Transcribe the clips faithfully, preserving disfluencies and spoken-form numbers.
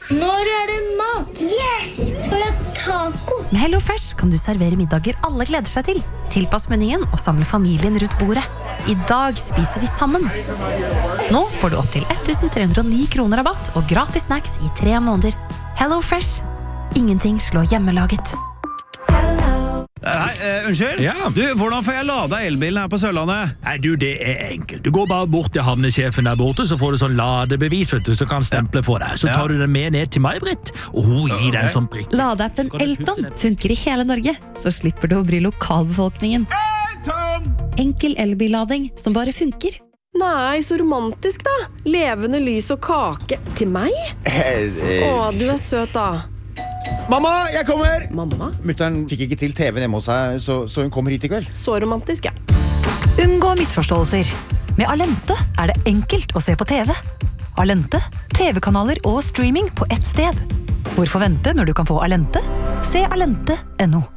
Når er det mat? Yes! Skal vi ha taco? Med HelloFresh kan du servere middager alle gleder seg til. Tilpass menyen og samle familien rundt bordet. I dag spiser vi sammen. Nå får du opp til elleve hundre og ni kroner rabatt og gratis snacks i tre måneder. HelloFresh. Ingenting slår hjemmelaget. Hei, uh, unnskyld? Ja. Du, hvordan får jeg lada elbilen her på Sørlandet? Nei, du, det er enkelt. Du går bare bort til havnesjefen der borte, så får du sånn ladebevis, vet du, så kan stemple for deg. Så tar du den med ned til meg, Britt, og hun gir deg en sånn prikk. Ladeappen Elton funker i hele Norge, så slipper du å bry lokalbefolkningen. Elton! Enkel elbillading som bare funker. Nei, så romantisk da. Levende lys og kake. Til meg? Å, du er søt da. Mamma, jeg kommer! Mamma? Mutteren fikk ikke til T V-en hjemme hos seg, så, så hun kommer hit i kveld. Så romantisk, ja. Unngå misforståelser. Med Alente er det enkelt å se på T V. Alente, T V-kanaler og streaming på ett sted. Hvorfor vente når du kan få Alente? Se alente punktum no.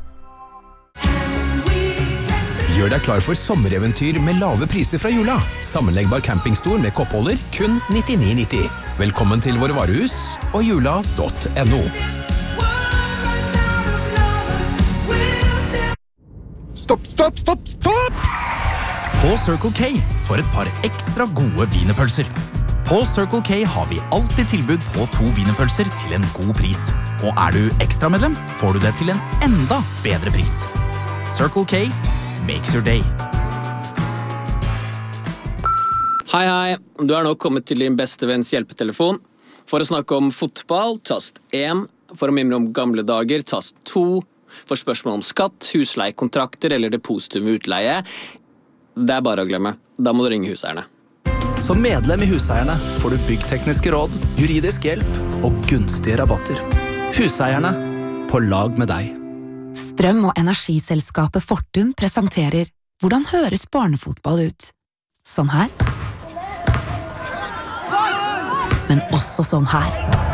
Gjør deg klar for sommereventyr med lave priser fra Jula. Sammenleggbar campingstol med koppholder, kun nittini nitti. Velkommen til våre varehus og jula punktum no. Stopp, stopp, stopp, stopp! På Circle K for et par ekstra gode wienerpølser. På Circle K har vi alltid tilbud på to wienerpølser til en god pris. Og er du ekstramedlem, får du det til en enda bedre pris. Circle K makes your day. Hei, hei. Du er nå kommet til din beste venns hjelpetelefon. For å snakke om fotball, tast én. For å mimre om gamle dager, tast to. For spørsmål om skatt, husleiekontrakter eller depositum ved utleie, det er bare å glemme. Da må du ringe huseierne. Som medlem i Huseierne får du byggtekniske råd, juridisk hjelp og gunstige rabatter. Huseierne, på lag med deg. Strøm- og energiselskapet Fortum presenterer Hvordan høres barnefotball ut? Sånn her. Men også sånn her.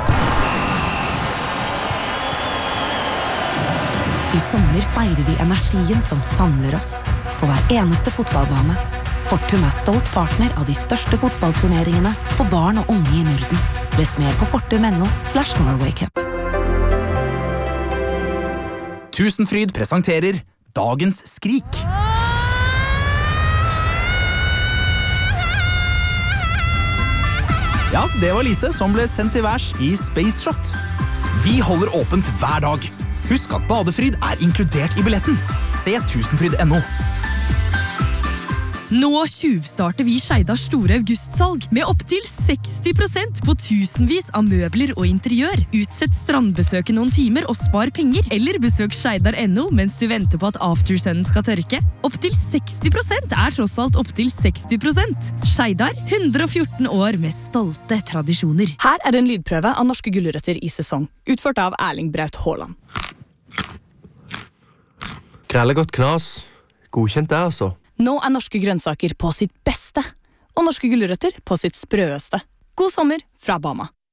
I sommer feirer vi energien som samler oss på hver eneste fotballbane. Fortum er stolt partner av de største fotballturneringene for barn og unge i Norden. Les mer på fortum punktum no slash Norway Cup. Tusenfryd presenterer Dagens skrik. Ja, det var Lise som ble sendt til værs i Space Shot. Vi holder åpent hver dag. Husk at badefryd er inkludert i billetten. Se tusenfryd punktum no. Nå tjuvstarter vi Skeidars store augustsalg med opp til seksti prosent på tusenvis av møbler og interiør. Utsett strandbesøket noen timer og spar penger, eller besøk Skeidar punktum no mens du venter på at aftersunnen skal tørke. Opp til seksti prosent er tross alt opp til seksti prosent. Skeidar, hundre og fjorten år med stolte tradisjoner. Her er en lydprøve av norske gulrøtter i sesong, utført av Erling Braut Haaland. Grellegodt knas. Godkjent det, altså. Nå er norske grønnsaker på sitt beste, og norske gulrøtter på sitt sprøeste. God sommer fra Bama.